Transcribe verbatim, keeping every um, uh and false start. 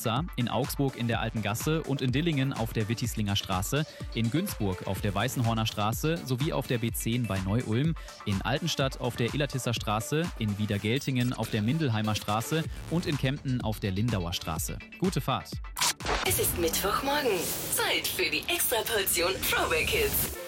Fulda, in Augsburg in der Alten Gasse und in Dillingen auf der Wittislinger Straße, in Günzburg auf der Weißenhorner Straße sowie auf der B zehn bei Neu-Ulm, in Altenstadt auf der Illertisser Straße, in Wiedergeltingen auf der Mindelheimer Straße und in Kempten auf der Lindauer Straße. Gute Fahrt! Es ist Mittwochmorgen. Zeit für die Extraportion Throwback Hits.